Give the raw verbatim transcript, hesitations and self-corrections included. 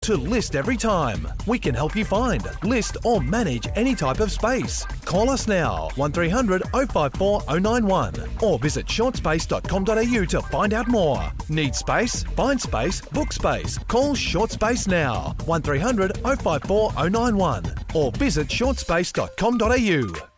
to list every time. We can help you find, list or manage any type of space. Call us now, one three hundred oh five four oh nine one, or visit short space dot com dot a u to find out more. Need space? Find space, book space. Call Short Space now, one three hundred oh five four oh nine one, or visit short space dot com dot a u.